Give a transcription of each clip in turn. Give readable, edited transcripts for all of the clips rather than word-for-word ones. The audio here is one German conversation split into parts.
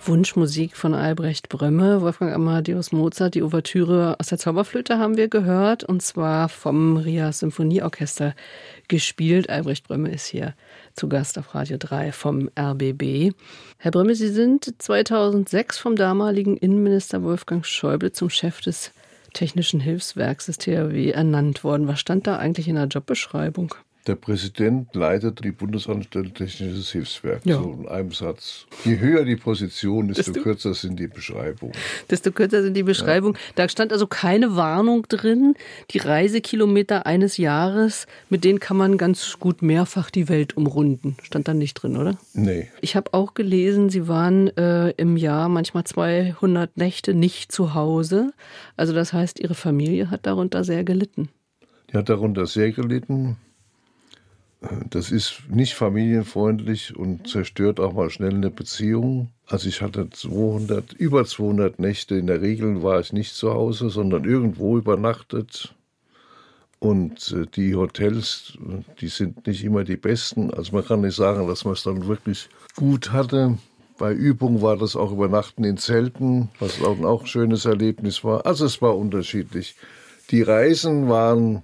Wunschmusik von Albrecht Brömme, Wolfgang Amadeus Mozart. Die Ouvertüre aus der Zauberflöte haben wir gehört, und zwar vom Rias Symphonieorchester gespielt. Albrecht Brömme ist hier zu Gast auf Radio 3 vom RBB. Herr Brömme, Sie sind 2006 vom damaligen Innenminister Wolfgang Schäuble zum Chef des Technischen Hilfswerks des THW ernannt worden. Was stand da eigentlich in der Jobbeschreibung? Der Präsident leitet die Bundesanstalt Technisches Hilfswerk. Ja. So in einem Satz. Je höher die Position, desto kürzer sind die Beschreibungen. Desto kürzer sind die Beschreibungen. Ja. Da stand also keine Warnung drin. Die Reisekilometer eines Jahres, mit denen kann man ganz gut mehrfach die Welt umrunden. Stand da nicht drin, oder? Nee. Ich habe auch gelesen, Sie waren im Jahr manchmal 200 Nächte nicht zu Hause. Also das heißt, Ihre Familie hat darunter sehr gelitten. Die hat darunter sehr gelitten. Das ist nicht familienfreundlich und zerstört auch mal schnell eine Beziehung. Also ich hatte über 200 Nächte. In der Regel war ich nicht zu Hause, sondern irgendwo übernachtet. Und die Hotels, die sind nicht immer die besten. Also man kann nicht sagen, dass man es dann wirklich gut hatte. Bei Übungen war das auch Übernachten in Zelten, was auch ein schönes Erlebnis war. Also es war unterschiedlich. Die Reisen waren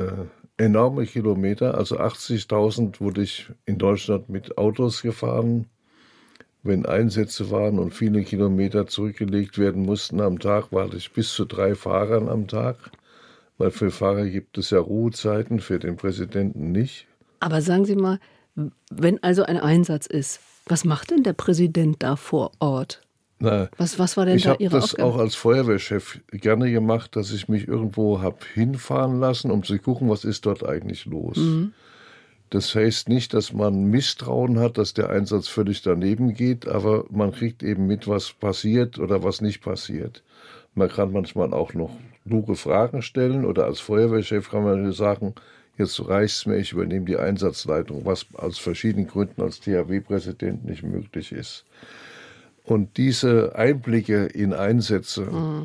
enorme Kilometer, also 80.000 wurde ich in Deutschland mit Autos gefahren. Wenn Einsätze waren und viele Kilometer zurückgelegt werden mussten am Tag, war ich bis zu 3 Fahrern am Tag. Weil für Fahrer gibt es ja Ruhezeiten, für den Präsidenten nicht. Aber sagen Sie mal, wenn also ein Einsatz ist, was macht denn der Präsident da vor Ort? Na, was war denn da Ihre Aufgabe? Ich habe das auch als Feuerwehrchef gerne gemacht, dass ich mich irgendwo habe hinfahren lassen, um zu gucken, was ist dort eigentlich los. Mhm. Das heißt nicht, dass man Misstrauen hat, dass der Einsatz völlig daneben geht, aber man kriegt eben mit, was passiert oder was nicht passiert. Man kann manchmal auch noch kluge Fragen stellen oder als Feuerwehrchef kann man sagen, jetzt reicht's mir, ich übernehme die Einsatzleitung, was aus verschiedenen Gründen als THW-Präsident nicht möglich ist. Und diese Einblicke in Einsätze,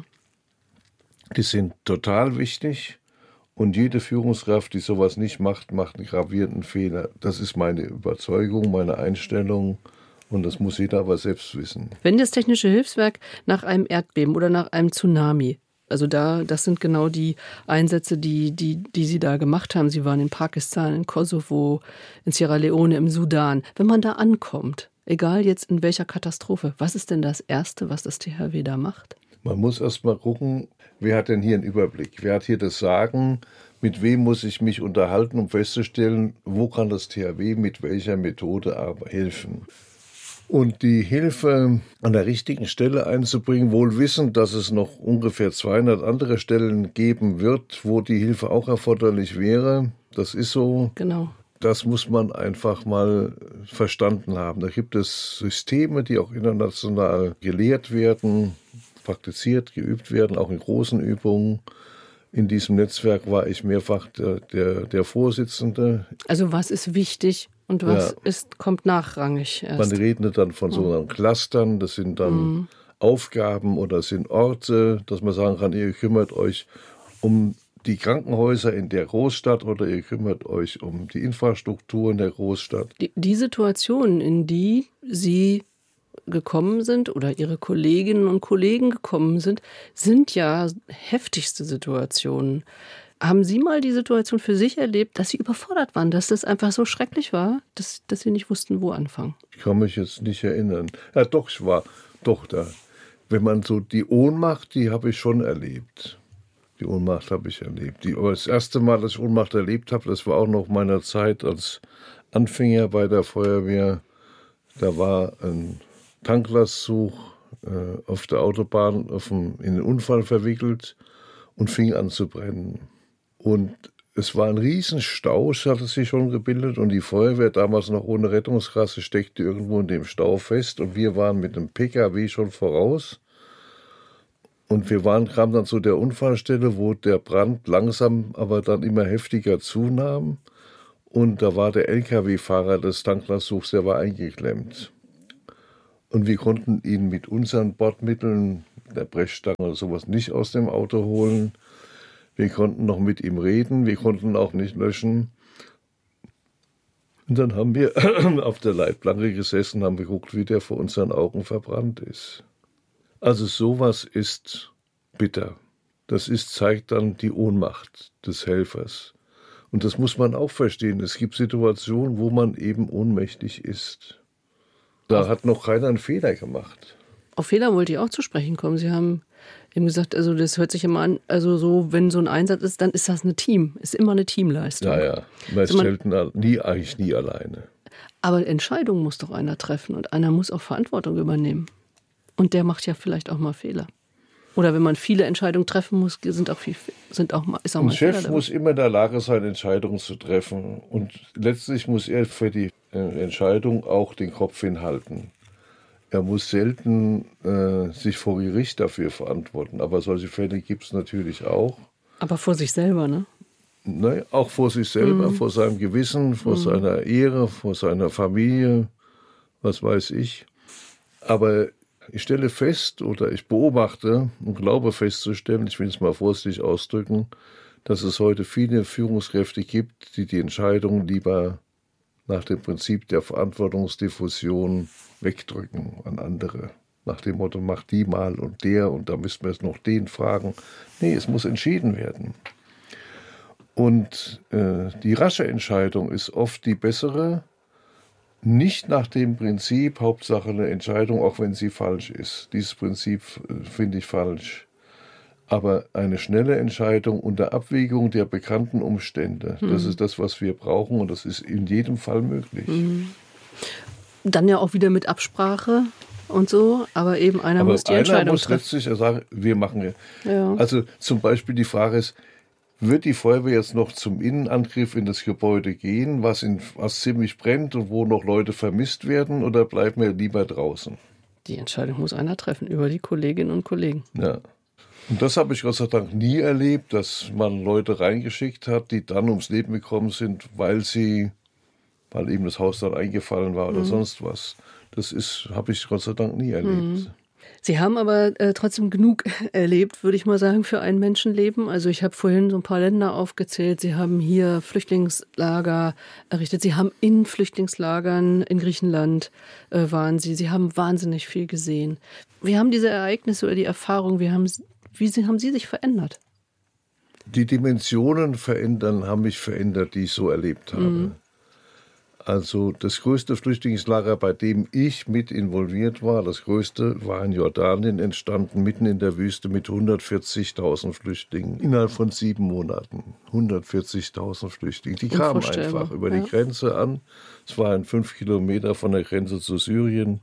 die sind total wichtig. Und jede Führungskraft, die sowas nicht macht, macht einen gravierenden Fehler. Das ist meine Überzeugung, meine Einstellung. Und das muss jeder aber selbst wissen. Wenn das Technische Hilfswerk nach einem Erdbeben oder nach einem Tsunami, also das sind genau die Einsätze, die Sie da gemacht haben. Sie waren in Pakistan, in Kosovo, in Sierra Leone, im Sudan. Wenn man da ankommt, egal jetzt in welcher Katastrophe, was ist denn das Erste, was das THW da macht? Man muss erst mal gucken, wer hat denn hier einen Überblick? Wer hat hier das Sagen? Mit wem muss ich mich unterhalten, um festzustellen, wo kann das THW mit welcher Methode helfen? Und die Hilfe an der richtigen Stelle einzubringen, wohl wissend, dass es noch ungefähr 200 andere Stellen geben wird, wo die Hilfe auch erforderlich wäre. Das ist so. Genau. Das muss man einfach mal verstanden haben. Da gibt es Systeme, die auch international gelehrt werden, praktiziert, geübt werden, auch in großen Übungen. In diesem Netzwerk war ich mehrfach der Vorsitzende. Also was ist wichtig und was kommt nachrangig erst? Man redet dann von sogenannten Clustern, das sind dann Aufgaben oder sind Orte, dass man sagen kann, ihr kümmert euch um die Krankenhäuser in der Großstadt oder ihr kümmert euch um die Infrastruktur in der Großstadt. Die Situation, in die Sie gekommen sind oder Ihre Kolleginnen und Kollegen gekommen sind ja heftigste Situationen. Haben Sie mal die Situation für sich erlebt, dass Sie überfordert waren, dass das einfach so schrecklich war, dass Sie nicht wussten, wo anfangen? Ich kann mich jetzt nicht erinnern. Ja doch, ich war doch da. Wenn man so die Ohnmacht, die habe ich schon erlebt. Die Ohnmacht habe ich erlebt. Aber das erste Mal, dass ich Ohnmacht erlebt habe, das war auch noch meiner Zeit als Anfänger bei der Feuerwehr. Da war ein Tanklastzug auf der Autobahn in den Unfall verwickelt und fing an zu brennen. Und es war ein Riesenstau, es hatte sich schon gebildet und die Feuerwehr, damals noch ohne Rettungsgasse, steckte irgendwo in dem Stau fest und wir waren mit einem PKW schon voraus. Und wir kamen dann zu der Unfallstelle, wo der Brand langsam, aber dann immer heftiger zunahm. Und da war der LKW-Fahrer des Tanklastzugs, der war eingeklemmt. Und wir konnten ihn mit unseren Bordmitteln, der Brechstange oder sowas, nicht aus dem Auto holen. Wir konnten noch mit ihm reden, wir konnten auch nicht löschen. Und dann haben wir auf der Leitplanke gesessen, haben geguckt, wie der vor unseren Augen verbrannt ist. Also sowas ist bitter. Zeigt dann die Ohnmacht des Helfers. Und das muss man auch verstehen. Es gibt Situationen, wo man eben ohnmächtig ist. Da hat noch keiner einen Fehler gemacht. Auf Fehler wollte ich auch zu sprechen kommen. Sie haben eben gesagt, also das hört sich immer an, also so, wenn so ein Einsatz ist, dann ist das ist immer eine Teamleistung. Ja, man ist eigentlich nie alleine. Aber Entscheidungen muss doch einer treffen und einer muss auch Verantwortung übernehmen. Und der macht ja vielleicht auch mal Fehler. Oder wenn man viele Entscheidungen treffen muss, ist auch mal Ein Chef muss immer in der Lage sein, Entscheidungen zu treffen. Und letztlich muss er für die Entscheidung auch den Kopf hinhalten. Er muss selten sich vor Gericht dafür verantworten. Aber solche Fälle gibt es natürlich auch. Aber vor sich selber, ne? Ne, auch vor sich selber, vor seinem Gewissen, vor seiner Ehre, vor seiner Familie, was weiß ich. Aber ich stelle fest oder ich beobachte und glaube festzustellen, ich will es mal vorsichtig ausdrücken, dass es heute viele Führungskräfte gibt, die Entscheidungen lieber nach dem Prinzip der Verantwortungsdiffusion wegdrücken an andere. Nach dem Motto, mach die mal und der und da müssen wir jetzt noch den fragen. Nee, es muss entschieden werden. Und die rasche Entscheidung ist oft die bessere, nicht nach dem Prinzip, Hauptsache eine Entscheidung, auch wenn sie falsch ist. Dieses Prinzip finde ich falsch. Aber eine schnelle Entscheidung unter Abwägung der bekannten Umstände, das ist das, was wir brauchen und das ist in jedem Fall möglich. Dann ja auch wieder mit Absprache und so, aber eben einer muss die Entscheidung treffen. Letztlich sagen, wir machen ja. Also zum Beispiel die Frage ist, wird die Feuerwehr jetzt noch zum Innenangriff in das Gebäude gehen, was ziemlich brennt und wo noch Leute vermisst werden, oder bleiben wir lieber draußen? Die Entscheidung muss einer treffen über die Kolleginnen und Kollegen. Ja. Und das habe ich Gott sei Dank nie erlebt, dass man Leute reingeschickt hat, die dann ums Leben gekommen sind, weil eben das Haus dann eingefallen war oder sonst was. Habe ich Gott sei Dank nie erlebt. Sie haben aber trotzdem genug erlebt, würde ich mal sagen, für ein Menschenleben. Also ich habe vorhin so ein paar Länder aufgezählt. Sie haben hier Flüchtlingslager errichtet. Sie haben in Flüchtlingslagern in Griechenland waren Sie. Sie haben wahnsinnig viel gesehen. Wie haben diese Ereignisse oder die Erfahrung, wie haben Sie sich verändert? Die Dimensionen haben mich verändert, die ich so erlebt habe. Also das größte Flüchtlingslager, bei dem ich mit involviert war, das größte war in Jordanien entstanden, mitten in der Wüste mit 140.000 Flüchtlingen. Innerhalb von 7 Monaten 140.000 Flüchtlinge. Die kamen einfach über die Grenze an. Es waren 5 Kilometer von der Grenze zu Syrien.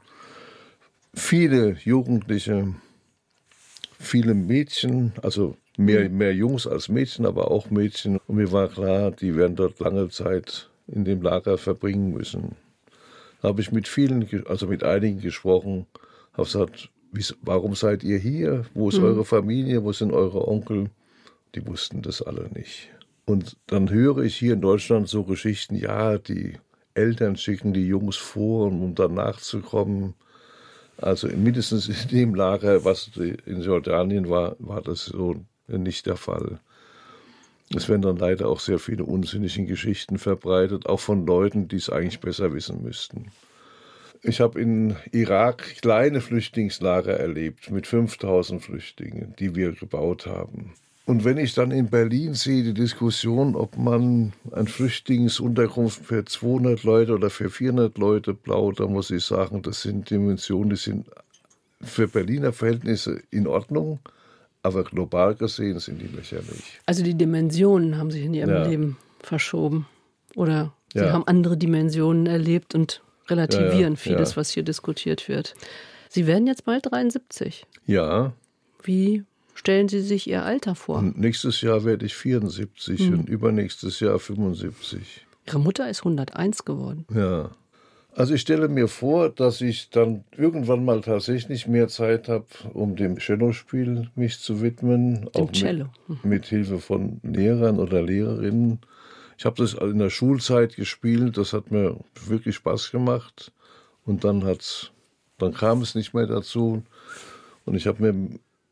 Viele Jugendliche, viele Mädchen, also mehr Jungs als Mädchen, aber auch Mädchen. Und mir war klar, die werden dort lange Zeit in dem Lager verbringen müssen. Da habe ich mit einigen gesprochen, habe gesagt, warum seid ihr hier? Wo ist eure Familie? Wo sind eure Onkel? Die wussten das alle nicht. Und dann höre ich hier in Deutschland so Geschichten, ja, die Eltern schicken die Jungs vor, um danach zu kommen. Also mindestens in dem Lager, was in Jordanien war das so nicht der Fall. Es werden dann leider auch sehr viele unsinnige Geschichten verbreitet, auch von Leuten, die es eigentlich besser wissen müssten. Ich habe in Irak kleine Flüchtlingslager erlebt mit 5.000 Flüchtlingen, die wir gebaut haben. Und wenn ich dann in Berlin sehe, die Diskussion, ob man eine Flüchtlingsunterkunft für 200 Leute oder für 400 Leute baut, dann muss ich sagen, das sind Dimensionen, die sind für Berliner Verhältnisse in Ordnung. Aber global gesehen sind die lächerlich. Also die Dimensionen haben sich in Ihrem Leben verschoben. Oder Sie haben andere Dimensionen erlebt und relativieren vieles, was hier diskutiert wird. Sie werden jetzt bald 73. Ja. Wie stellen Sie sich Ihr Alter vor? Und nächstes Jahr werde ich 74 und übernächstes Jahr 75. Ihre Mutter ist 101 geworden. Ja. Also ich stelle mir vor, dass ich dann irgendwann mal tatsächlich mehr Zeit habe, um dem Cellospiel mich zu widmen. Dem Cello. Mit Hilfe von Lehrern oder Lehrerinnen. Ich habe das in der Schulzeit gespielt, das hat mir wirklich Spaß gemacht. Und dann kam es nicht mehr dazu. Und ich habe mir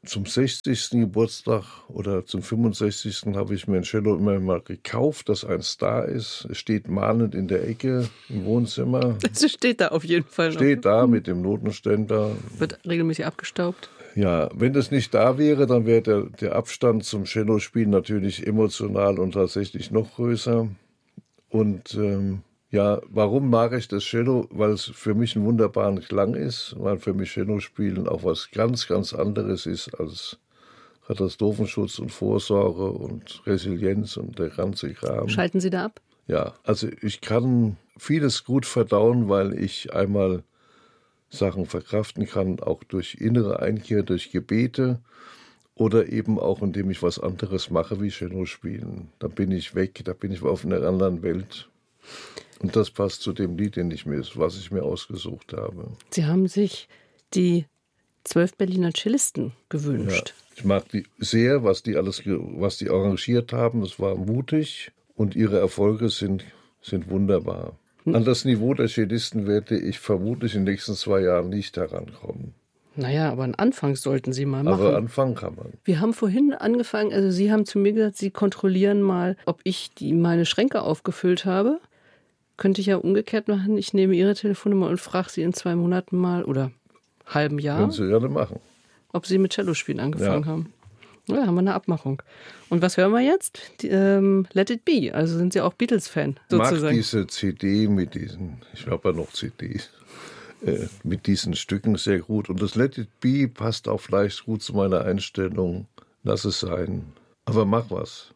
zum 60. Geburtstag oder zum 65. habe ich mir ein Cello immer mal gekauft, das ein Star ist. Es steht mahnend in der Ecke im Wohnzimmer. Es steht da auf jeden Fall noch. Steht da mit dem Notenständer. Wird regelmäßig abgestaubt. Ja, wenn das nicht da wäre, dann wäre der Abstand zum Cellospielen natürlich emotional und tatsächlich noch größer. Und ja, warum mag ich das Cello? Weil es für mich einen wunderbaren Klang ist, weil für mich Cellospielen auch was ganz, ganz anderes ist als Katastrophenschutz und Vorsorge und Resilienz und der ganze Kram. Schalten Sie da ab? Ja, also ich kann vieles gut verdauen, weil ich einmal Sachen verkraften kann, auch durch innere Einkehr, durch Gebete oder eben auch, indem ich was anderes mache, wie Cello spielen. Da bin ich weg, da bin ich auf einer anderen Welt. Und das passt zu dem Lied, was ich mir ausgesucht habe. Sie haben sich die 12 Berliner Cellisten gewünscht. Ja, ich mag die sehr, was die arrangiert haben. Das war mutig und ihre Erfolge sind wunderbar. An das Niveau der Cellisten werde ich vermutlich in den nächsten 2 Jahren nicht herankommen. Naja, aber einen Anfang sollten Sie mal machen. Aber anfangen kann man. Wir haben vorhin angefangen, also Sie haben zu mir gesagt, Sie kontrollieren mal, ob ich meine Schränke aufgefüllt habe. Könnte ich ja umgekehrt machen. Ich nehme Ihre Telefonnummer und frage Sie in 2 Monaten mal oder halben Jahr, Können Sie gerne machen. ob Sie mit Cellospielen angefangen haben. Ja, haben wir eine Abmachung. Und was hören wir jetzt? Let It Be. Also sind Sie auch Beatles-Fan sozusagen. Ich mag diese CD mit diesen, ich habe ja noch CDs, mit diesen Stücken sehr gut. Und das Let It Be passt auch vielleicht gut zu meiner Einstellung. Lass es sein. Aber mach was.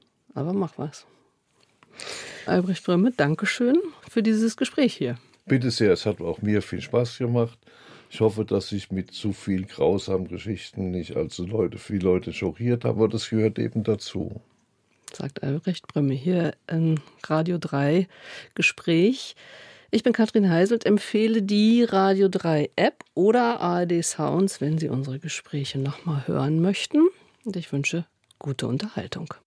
Albrecht Brömme, Dankeschön für dieses Gespräch hier. Bitte sehr, es hat auch mir viel Spaß gemacht. Ich hoffe, dass ich mit zu viel grausamen Geschichten nicht allzu viele Leute schockiert habe, aber das gehört eben dazu. Sagt Albrecht Brömme hier im Radio 3 Gespräch. Ich bin Katrin Heiselt, empfehle die Radio 3 App oder ARD Sounds, wenn Sie unsere Gespräche nochmal hören möchten. Und ich wünsche gute Unterhaltung.